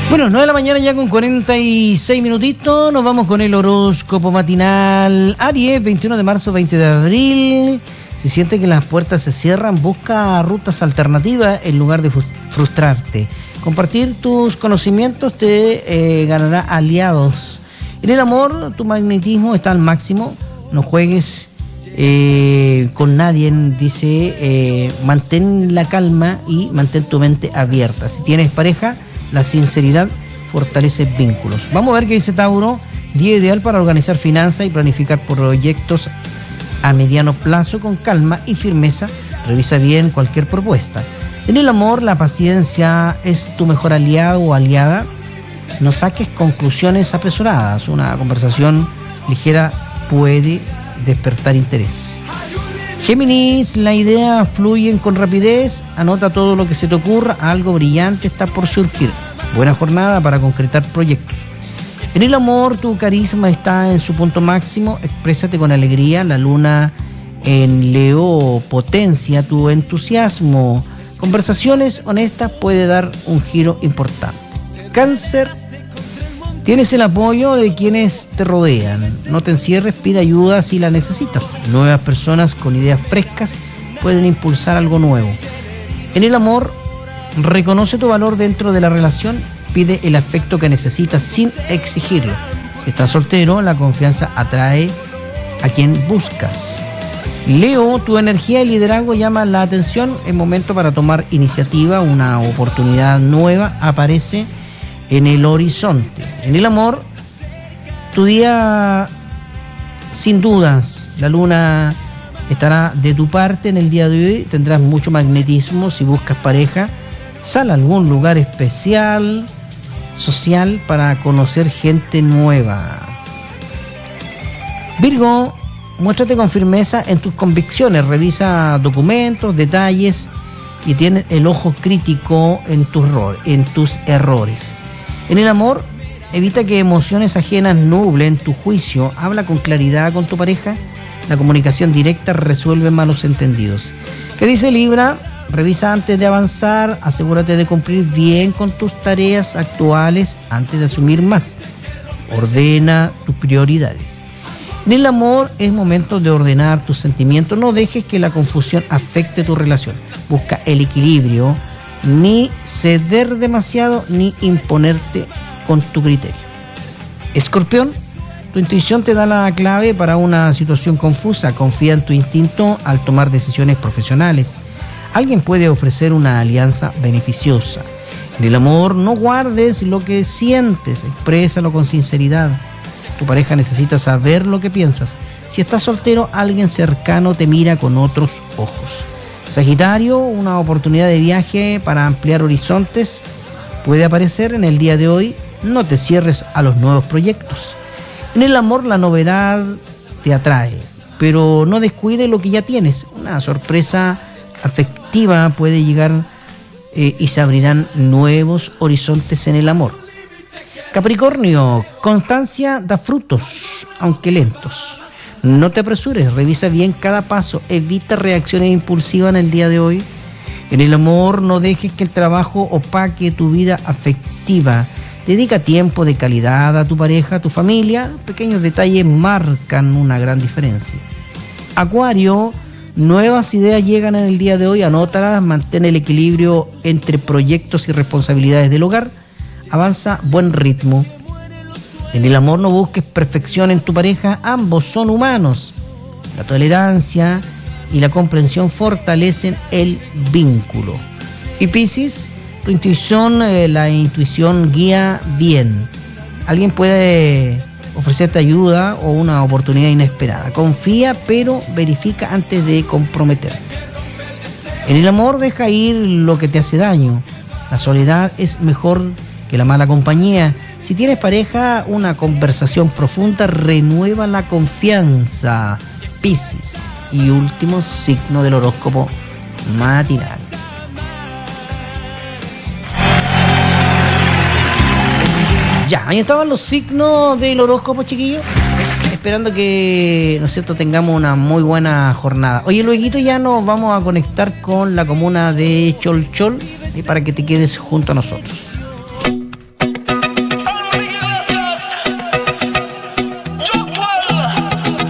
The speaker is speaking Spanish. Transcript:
Bueno, 9 de la mañana ya con 46 minutitos, nos vamos con el horóscopo matinal. Aries, 21 de marzo, 20 de abril. Si siente que las puertas se cierran, busca rutas alternativas en lugar de frustrarte. Compartir tus conocimientos te ganará aliados. En el amor, tu magnetismo está al máximo. No juegues con nadie, dice, mantén la calma y mantén tu mente abierta. Si tienes pareja, la sinceridad fortalece vínculos. Vamos a ver qué dice Tauro. Día ideal para organizar finanzas y planificar proyectos a mediano plazo con calma y firmeza. Revisa bien cualquier propuesta. En el amor, la paciencia es tu mejor aliado o aliada. No saques conclusiones apresuradas. Una conversación ligera puede despertar interés. Géminis, la idea fluyen con rapidez, anota todo lo que se te ocurra, algo brillante está por surgir. Buena jornada para concretar proyectos. En el amor, tu carisma está en su punto máximo, exprésate con alegría, la luna en Leo potencia tu entusiasmo. Conversaciones honestas puede dar un giro importante. Cáncer, tienes el apoyo de quienes te rodean. No te encierres, pide ayuda si la necesitas. Nuevas personas con ideas frescas pueden impulsar algo nuevo. En el amor, reconoce tu valor dentro de la relación. Pide el afecto que necesitas sin exigirlo. Si estás soltero, la confianza atrae a quien buscas. Leo, tu energía y liderazgo llaman la atención. Es momento para tomar iniciativa. Una oportunidad nueva aparece en el horizonte. En el amor, tu día sin dudas, la luna estará de tu parte en el día de hoy, tendrás mucho magnetismo. Si buscas pareja, sal a algún lugar especial, social, para conocer gente nueva. Virgo, muéstrate con firmeza en tus convicciones, revisa documentos, detalles y ten el ojo crítico en tus errores. En el amor, evita que emociones ajenas nublen tu juicio. Habla con claridad con tu pareja. La comunicación directa resuelve malos entendidos. ¿Qué dice Libra? Revisa antes de avanzar. Asegúrate de cumplir bien con tus tareas actuales antes de asumir más. Ordena tus prioridades. En el amor es momento de ordenar tus sentimientos. No dejes que la confusión afecte tu relación. Busca el equilibrio. Ni ceder demasiado, ni imponerte con tu criterio. Escorpión, tu intuición te da la clave para una situación confusa. Confía en tu instinto al tomar decisiones profesionales. Alguien puede ofrecer una alianza beneficiosa. En el amor, no guardes lo que sientes, exprésalo con sinceridad. Tu pareja necesita saber lo que piensas. Si estás soltero, alguien cercano te mira con otros ojos. Sagitario, una oportunidad de viaje para ampliar horizontes puede aparecer en el día de hoy. No te cierres a los nuevos proyectos. En el amor, la novedad te atrae, pero no descuide lo que ya tienes. Una sorpresa afectiva puede llegar y se abrirán nuevos horizontes en el amor. Capricornio, constancia da frutos, aunque lentos. No te apresures, revisa bien cada paso, evita reacciones impulsivas en el día de hoy. En el amor, no dejes que el trabajo opaque tu vida afectiva. Dedica tiempo de calidad a tu pareja, a tu familia. Pequeños detalles marcan una gran diferencia. Acuario, nuevas ideas llegan en el día de hoy, anótalas, mantén el equilibrio entre proyectos y responsabilidades del hogar. Avanza buen ritmo. En el amor, no busques perfección en tu pareja, ambos son humanos. La tolerancia y la comprensión fortalecen el vínculo. Y Piscis, la intuición guía bien. Alguien puede ofrecerte ayuda o una oportunidad inesperada. Confía, pero verifica antes de comprometerte. En el amor, deja ir lo que te hace daño. La soledad es mejor que la mala compañía. Si tienes pareja, una conversación profunda renueva la confianza. Piscis. Y último signo del horóscopo matinal. Ya, ahí estaban los signos del horóscopo, chiquillos. Esperando que, ¿no es cierto?, tengamos una muy buena jornada. Oye, luego ya nos vamos a conectar con la comuna de Cholchol para que te quedes junto a nosotros.